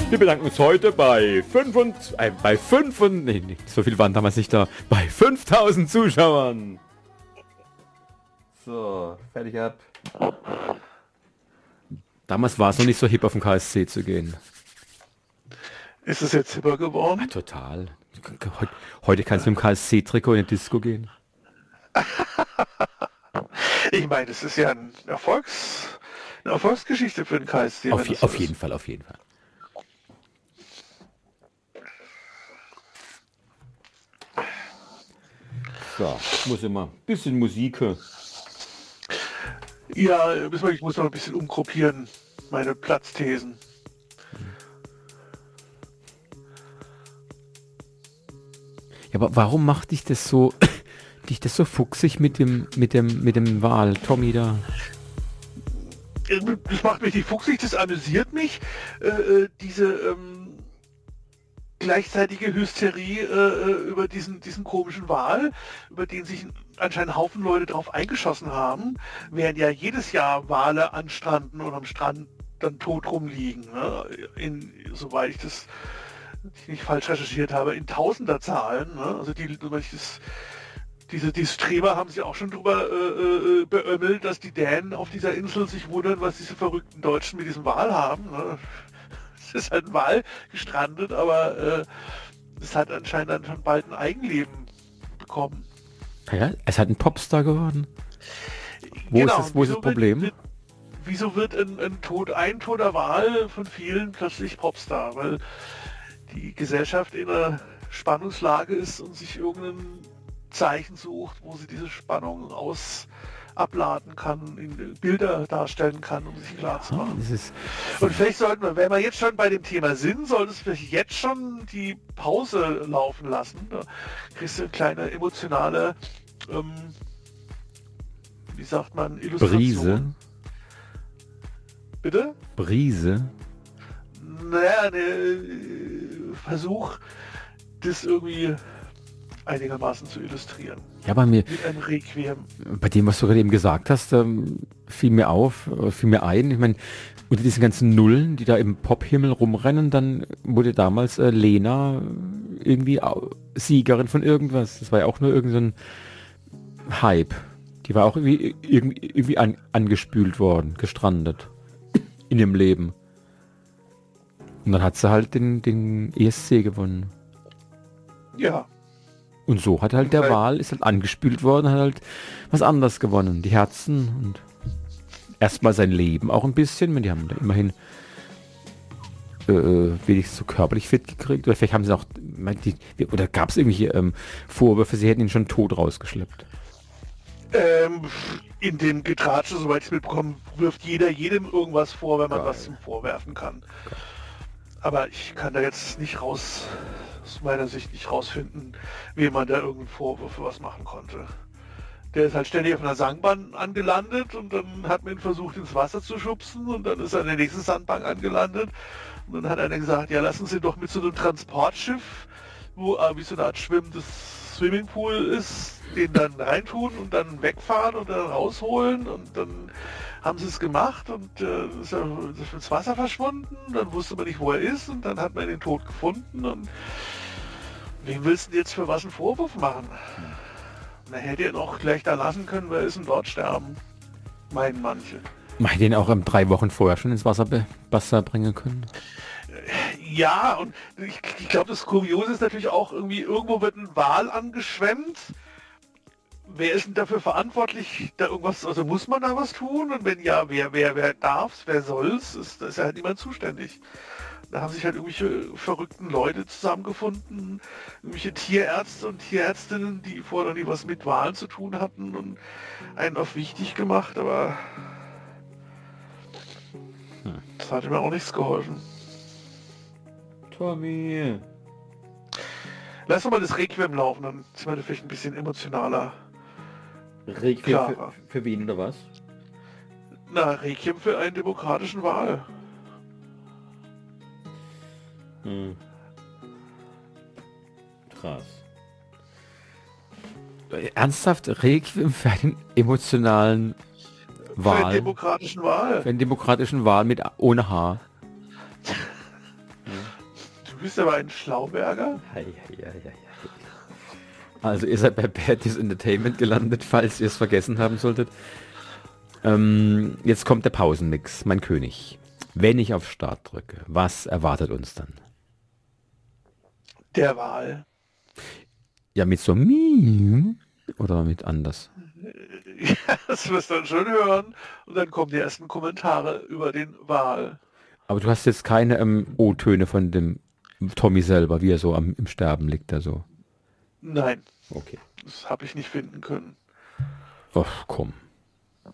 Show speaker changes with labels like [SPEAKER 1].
[SPEAKER 1] Wir bedanken uns heute bei nee, so viel waren damals nicht da, bei 5000 Zuschauern. So, fertig ab. Damals war es noch nicht so hip, auf den KSC zu gehen.
[SPEAKER 2] Ist es jetzt hipper geworden?
[SPEAKER 1] Ja, total. Heute kannst du mit dem KSC-Trikot in die Disco gehen.
[SPEAKER 2] Ich meine, es ist ja eine Erfolgsgeschichte für den KSC.
[SPEAKER 1] Auf jeden Fall, auf jeden Fall. So, muss immer ein bisschen Musik.
[SPEAKER 2] Ja, ich muss noch ein bisschen umgruppieren, meine Platzthesen.
[SPEAKER 1] Ja, aber warum macht dich das so fuchsig mit dem Wal, Tommy da?
[SPEAKER 2] Das macht mich nicht fuchsig, das amüsiert mich. Diese gleichzeitige Hysterie über diesen komischen Wal, über den sich anscheinend Haufen Leute drauf eingeschossen haben, während ja jedes Jahr Wale anstranden und am Strand dann tot rumliegen. Ne? Soweit ich das nicht falsch recherchiert habe, in Tausenderzahlen. Ne? Also diese Streber haben sich auch schon drüber beömmelt, dass die Dänen auf dieser Insel sich wundern, was diese verrückten Deutschen mit diesem Wal haben. Ne? Es ist halt ein Wal gestrandet, aber es hat anscheinend dann schon bald ein Eigenleben bekommen.
[SPEAKER 1] Ja, es hat ein Popstar geworden. Wo ist das Problem?
[SPEAKER 2] Wieso wird ein toter Wal von vielen plötzlich Popstar? Weil die Gesellschaft in einer Spannungslage ist und sich irgendein Zeichen sucht, wo sie diese Spannung abladen kann, in Bilder darstellen kann, um sich klar zu machen. Und vielleicht sollten wir, wenn wir jetzt schon bei dem Thema sind, sollte es vielleicht jetzt schon die Pause laufen lassen. Da kriegst du eine kleine emotionale, wie sagt man, Illustration.
[SPEAKER 1] Brise.
[SPEAKER 2] Bitte?
[SPEAKER 1] Brise.
[SPEAKER 2] Naja, Versuch, das irgendwie einigermaßen zu illustrieren.
[SPEAKER 1] Ja, bei mir,
[SPEAKER 2] mit einem Requiem.
[SPEAKER 1] Bei dem, was du gerade eben gesagt hast, fiel mir ein, ich meine, unter diesen ganzen Nullen, die da im Pophimmel rumrennen, dann wurde damals Lena irgendwie Siegerin von irgendwas. Das war ja auch nur irgendein Hype. Die war auch irgendwie angespült worden, gestrandet in ihrem Leben. Und dann hat sie halt den ESC gewonnen.
[SPEAKER 2] Ja.
[SPEAKER 1] Und so hat halt der Wal, ist halt angespült worden, hat halt was anderes gewonnen. Die Herzen und erstmal sein Leben auch ein bisschen. Die haben da immerhin wenigstens so körperlich fit gekriegt. Oder vielleicht haben sie auch, oder gab es irgendwelche Vorwürfe, sie hätten ihn schon tot rausgeschleppt.
[SPEAKER 2] In dem Getratsche, soweit ich es mitbekomme, wirft jeder jedem irgendwas vor, wenn man was zum Vorwerfen kann. Aber ich kann da jetzt nicht aus meiner Sicht nicht rausfinden, wie man da irgendeinen Vorwurf für was machen konnte. Der ist halt ständig auf einer Sandbahn angelandet und dann hat man ihn versucht ins Wasser zu schubsen und dann ist er an der nächsten Sandbank angelandet und dann hat einer gesagt, ja lassen Sie doch mit so einem Transportschiff, wo wie so eine Art schwimmendes Swimmingpool ist, den dann reintun und dann wegfahren und dann rausholen und dann haben sie es gemacht und ist er ins Wasser verschwunden, dann wusste man nicht, wo er ist und dann hat man den Tod gefunden und wem willst du jetzt für was einen Vorwurf machen? Man hätte ihn auch gleich da lassen können, wer ist denn dort sterben? Meinen manche.
[SPEAKER 1] Man hätte ihn auch 3 Wochen vorher schon ins Wasser bringen können.
[SPEAKER 2] Ja, und ich glaube, das Kuriose ist natürlich auch irgendwo wird ein Wal angeschwemmt. Wer ist denn dafür verantwortlich, da irgendwas, also muss man da was tun? Und wenn ja, wer darf's, wer soll's? Da ist ja halt niemand zuständig. Da haben sich halt irgendwelche verrückten Leute zusammengefunden, irgendwelche Tierärzte und Tierärztinnen, die vorher nie was mit Wahlen zu tun hatten und einen auf wichtig gemacht, aber das hat mir auch nichts geholfen.
[SPEAKER 1] Tommy.
[SPEAKER 2] Lass doch mal das Requiem laufen, dann sind wir vielleicht ein bisschen emotionaler.
[SPEAKER 1] Requiem für wen oder was?
[SPEAKER 2] Na, Requiem für einen demokratischen Wahl.
[SPEAKER 1] Krass. Ernsthaft? Requiem für einen emotionalen Wahl?
[SPEAKER 2] Für einen demokratischen Wahl.
[SPEAKER 1] Für einen demokratischen Wahl ohne Haar.
[SPEAKER 2] bist aber ein Schlauberger.
[SPEAKER 1] Hei, hei, hei, hei. Also ihr seid bei Bertis Entertainment gelandet, falls ihr es vergessen haben solltet. Jetzt kommt der Pausenmix, mein König. Wenn ich auf Start drücke, was erwartet uns dann?
[SPEAKER 2] Der Wahl.
[SPEAKER 1] Ja, mit so Mii oder mit anders?
[SPEAKER 2] Ja, das wirst du dann schon hören. Und dann kommen die ersten Kommentare über den Wahl.
[SPEAKER 1] Aber du hast jetzt keine O-Töne von dem Tommy selber, wie er so im Sterben liegt, da so.
[SPEAKER 2] Nein,
[SPEAKER 1] Okay.
[SPEAKER 2] das habe ich nicht finden können.
[SPEAKER 1] Ach, komm.